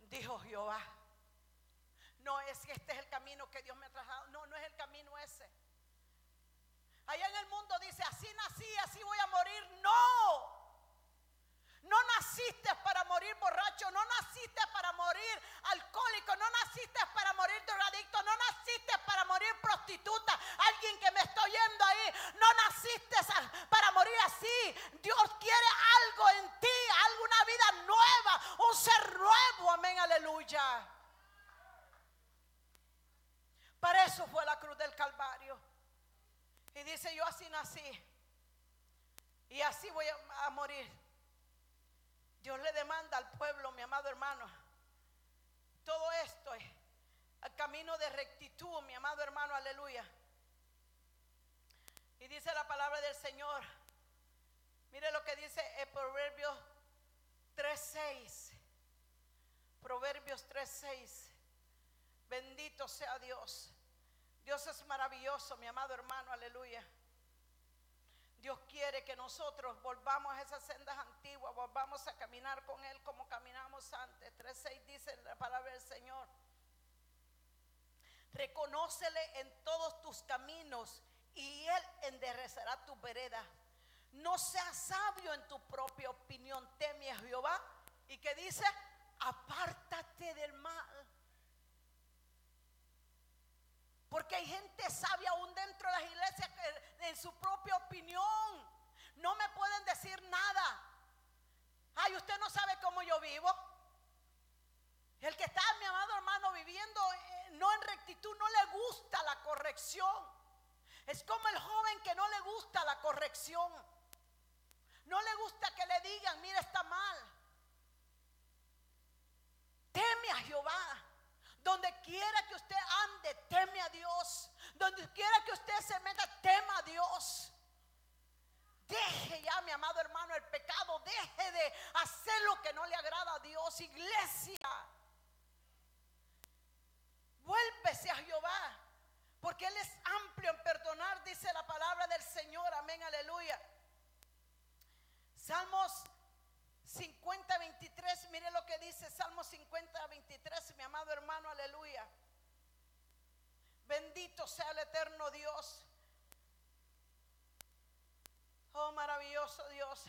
dijo Jehová. No es que este es el camino que Dios me ha trazado. No, no es el camino ese. Allá en el mundo dice, así nací, así voy a morir. No. No naciste para morir borracho, no naciste para morir alcohólico, no naciste para morir drogadicto, no naciste para morir prostituta. Alguien que me está oyendo ahí, no naciste para morir así. Dios quiere algo en ti, alguna vida nueva, un ser nuevo, amén, aleluya. Para eso fue la cruz del Calvario. Y dice, yo así nací y así voy a morir. Dios le demanda al pueblo, mi amado hermano, todo esto es el camino de rectitud, mi amado hermano, aleluya. Y dice la palabra del Señor, mire lo que dice el Proverbios 3:6. Proverbios 3:6. Bendito sea Dios. Dios es maravilloso, mi amado hermano, aleluya. Dios quiere que nosotros volvamos a esas sendas antiguas, volvamos a caminar con Él como caminamos antes. 3:6 dice la palabra del Señor. Reconócele en todos tus caminos y Él enderezará tu vereda. No seas sabio en tu propia opinión, teme a Jehová. ¿Y qué dice? Apártate del mal. Porque hay gente sabia aún dentro de las iglesias que en su propia opinión no me pueden decir nada. Ay, usted no sabe cómo yo vivo. El que está, mi amado hermano, viviendo no en rectitud, no le gusta la corrección. Es como el joven que no le gusta la corrección. No le gusta que le digan, mira, está mal. Teme a Jehová. Donde quiera que usted ande, teme a Dios. Donde quiera que usted se meta, tema a Dios. Deje ya, mi amado hermano, el pecado. Deje de hacer lo que no le agrada a Dios. Iglesia, vuélvese a Jehová, porque Él es amplio en perdonar, dice la palabra del Señor. Amén, aleluya. Salmos 50:23, mire lo que dice Salmo 50:23, mi amado hermano, aleluya. Bendito sea el eterno Dios. Oh, maravilloso Dios.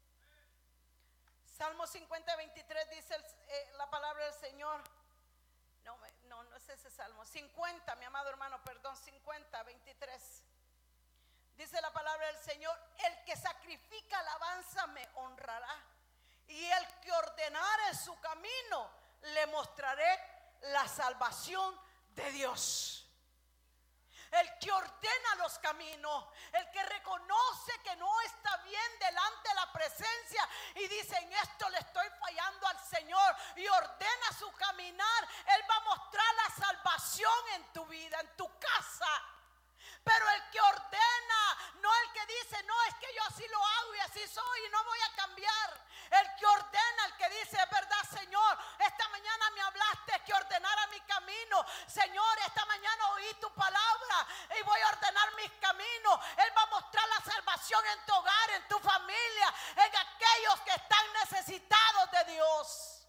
Salmo 50:23 dice la palabra del Señor. No es ese Salmo. 50, mi amado hermano, perdón, 50:23. Dice la palabra del Señor: el que sacrifica alabanza me honrará, y el que ordenare su camino le mostraré la salvación de Dios. El que ordena los caminos, el que reconoce que no está bien delante de la presencia y dice, en esto le estoy fallando al Señor, y ordena su caminar, Él va a mostrar la salvación en tu vida, en tu casa. Pero el que ordena, no el que dice, no, es que yo así lo hago y así soy y no voy a cambiar. El que ordena, el que dice, es verdad, Señor, esta mañana me hablaste que ordenara mi camino. Señor, esta mañana oí tu palabra y voy a ordenar mis caminos. Él va a mostrar la salvación en tu hogar, en tu familia, en aquellos que están necesitados de Dios.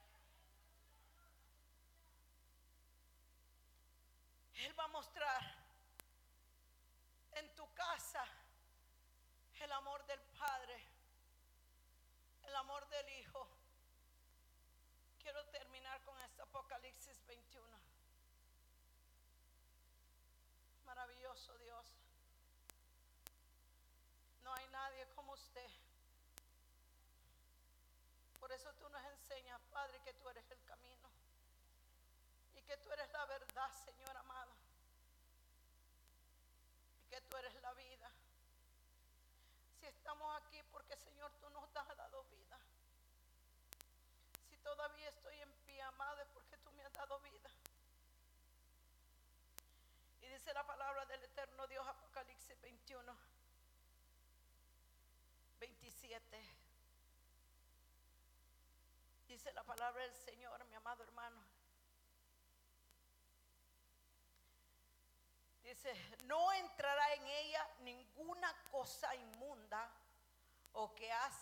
Él va a mostrar en tu casa el amor del Padre, el amor del Hijo. Quiero terminar con este Apocalipsis 21. Maravilloso Dios. No hay nadie como usted. Por eso tú nos enseñas, Padre, que tú eres el camino y que tú eres la verdad, Señor amado, que tú eres la vida. Si estamos aquí porque, Señor, tú nos has dado vida. Si todavía estoy en pie, amado, es porque tú me has dado vida. Y dice la palabra del eterno Dios, Apocalipsis 21, 27. Dice la palabra del Señor, mi amado hermano. Dice, no entrará en ella ninguna cosa inmunda o que